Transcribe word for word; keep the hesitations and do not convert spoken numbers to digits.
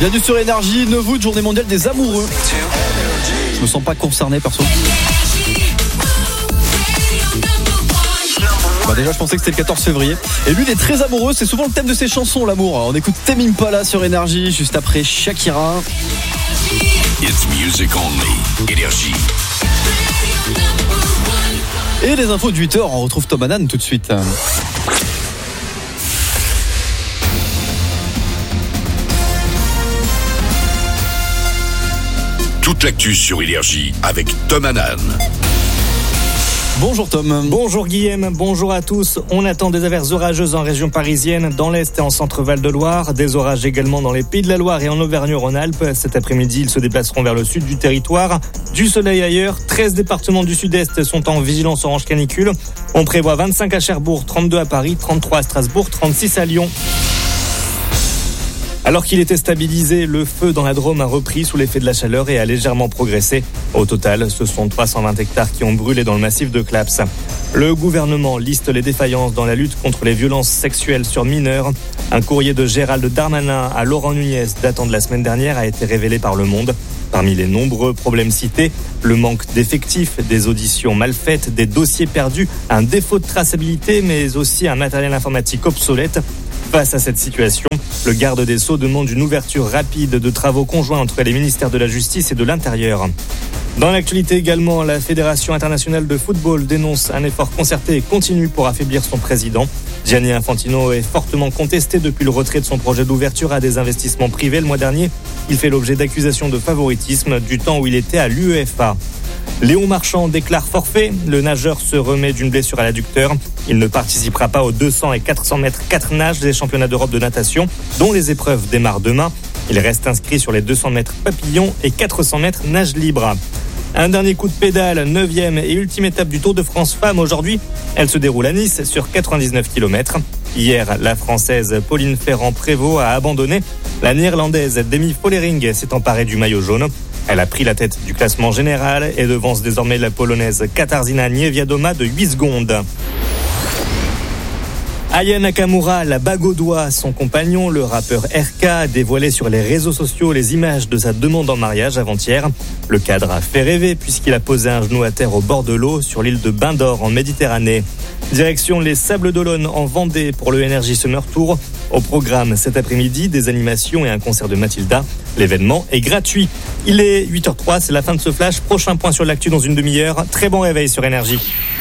Bienvenue sur Énergie, neuf août, journée mondiale des amoureux. Je me sens pas concerné perso. Bah déjà je pensais que c'était le quatorze février. Et lui il est très amoureux, c'est souvent le thème de ses chansons, l'amour. Alors, on écoute Tame Impala sur Énergie, juste après Shakira. It's music only. Énergie. Et les infos de huit heures, on retrouve Tom Hanan tout de suite. Toute l'actu sur Énergie avec Tom Hanan. Bonjour Tom. Bonjour Guillaume, bonjour à tous. On attend des averses orageuses en région parisienne, dans l'Est et en centre-Val de Loire. Des orages également dans les Pays de la Loire et en Auvergne-Rhône-Alpes. Cet après-midi, ils se déplaceront vers le sud du territoire. Du soleil ailleurs, treize départements du sud-est sont en vigilance orange canicule. On prévoit vingt-cinq à Cherbourg, trente-deux à Paris, trente-trois à Strasbourg, trente-six à Lyon. Alors qu'il était stabilisé, le feu dans la Drôme a repris sous l'effet de la chaleur et a légèrement progressé. Au total, ce sont trois cent vingt hectares qui ont brûlé dans le massif de Claps. Le gouvernement liste les défaillances dans la lutte contre les violences sexuelles sur mineurs. Un courrier de Gérald Darmanin à Laurent Nunez datant de la semaine dernière a été révélé par Le Monde. Parmi les nombreux problèmes cités, le manque d'effectifs, des auditions mal faites, des dossiers perdus, un défaut de traçabilité, mais aussi un matériel informatique obsolète. Face à cette situation, le garde des Sceaux demande une ouverture rapide de travaux conjoints entre les ministères de la Justice et de l'Intérieur. Dans l'actualité également, la Fédération internationale de football dénonce un effort concerté et continu pour affaiblir son président. Gianni Infantino est fortement contesté depuis le retrait de son projet d'ouverture à des investissements privés le mois dernier. Il fait l'objet d'accusations de favoritisme du temps où il était à l'UEFA. Léon Marchand déclare forfait. Le nageur se remet d'une blessure à l'adducteur. Il ne participera pas aux deux cents et quatre cents mètres quatre nages des championnats d'Europe de natation, dont les épreuves démarrent demain. Il reste inscrit sur les deux cents mètres papillon et quatre cents mètres nage libre. Un dernier coup de pédale, neuvième et ultime étape du Tour de France Femmes aujourd'hui. Elle se déroule à Nice sur quatre-vingt-dix-neuf kilomètres. Hier, la Française Pauline Ferrand-Prévot a abandonné. La Néerlandaise Demi Vollering s'est emparée du maillot jaune. Elle a pris la tête du classement général et devance désormais la Polonaise Katarzyna Niewiadoma de huit secondes. Aya Nakamura, la bague au doigt, son compagnon, le rappeur R K, a dévoilé sur les réseaux sociaux les images de sa demande en mariage avant-hier. Le cadre a fait rêver puisqu'il a posé un genou à terre au bord de l'eau sur l'île de Bain-d'Or en Méditerranée. Direction les Sables d'Olonne en Vendée pour le Energy Summer Tour. Au programme cet après-midi, des animations et un concert de Mathilda. L'événement est gratuit. Il est huit heures zéro trois, c'est la fin de ce flash. Prochain point sur l'actu dans une demi-heure. Très bon réveil sur Énergie.